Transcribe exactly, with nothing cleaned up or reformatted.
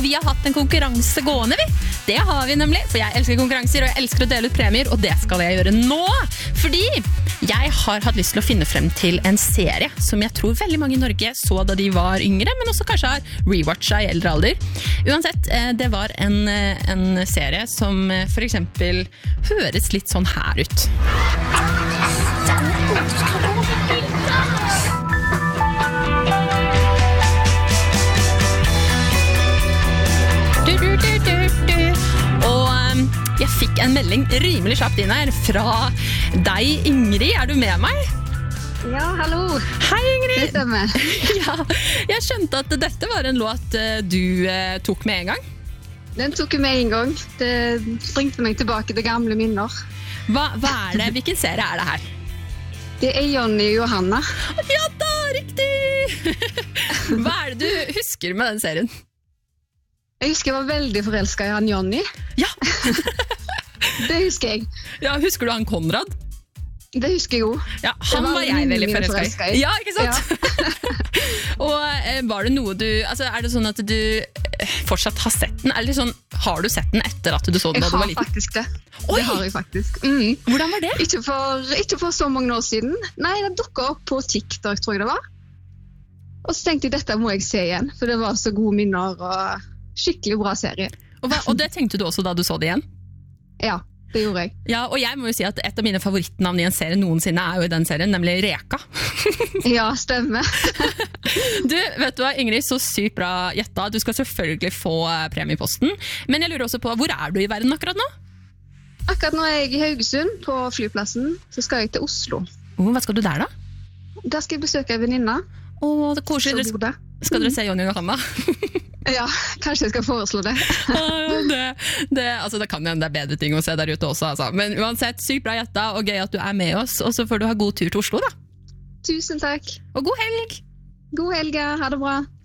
vi har hatt en konkurranse gående, vi. Det har vi nemlig, for jeg elsker konkurranser, og jeg elsker å dele ut premier, og det skal jeg gjøre nå. Fordi jeg har hatt lyst til å finne frem til en serie som jeg tror veldig mange i Norge så da de var yngre, men også kanskje har rewatchet i eldre alder. Uansett, det var en, en serie som for eksempel høres litt sånn her ut. Du, du, du, du, du. Og um, jeg fikk en melding rimelig kjapt inn her fra deg, Ingrid. Er du med meg? Ja, hallo. Hei, Ingrid. Det stemmer. Ja, jeg skjønte at dette var en låt du uh, tok med en gang. Den tok jeg med en gang. Det bringte meg tilbake til gamle minner. Hva, hva er det? Hvilken serie er det her? Det er Jonny og Johanna. Ja da, riktig! Hva er det du husker med den serien? Jeg husker jeg var veldig forelsket i han Jonny. Ja! Det husker jeg. Ja, husker du han Konrad? Det husker jeg jo. Ja, han var, var jeg veldig forelsket i. Ja, ikke sant? Ja. Og eh, var det noe du, altså er det sånn at du fortsatt har sett den? Eller sånn, har du sett den etter at du så den da du var liten? Jeg har faktisk det. Oi! Det har jeg faktisk. Mm. Hvordan var det? Ikke for, ikke for så mange år siden. Nei, det dukket opp på TikTok, tror jeg det var. Og så tenkte jeg, dette må jeg se igjen, for det var så gode minner og skikkelig bra serie. Og, hva, og det tenkte du også da du så det igjen? Ja, det gjorde jeg. Ja, og jeg må jo si at et av mine favorittnavn i en serie noensinne er jo i den serien, nemlig Reka. Ja, stemmer. Du, vet du hva, Ingrid, så sykt bra gjetta. Du skal selvfølgelig få premieposten. Men jeg lurer også på, hvor er du i verden akkurat nå? Akkurat nå er jeg i Haugesund på flyplassen, så skal jeg til Oslo. Oh, hva skal du der da? Der skal jeg besøke en venninne. Åh, det er koselig. Skal, skal dere se Jonny og Johanna? Ja, kanskje jeg skal foreslå det. det, det, altså, det kan jo det er bedre ting å se der ute også. Altså. Men uansett, sykt bra gjetta, og gøy at du er med oss. Og så får du ha god tur til Oslo, da. Tusen takk. Og god helg! God helg, ha det bra.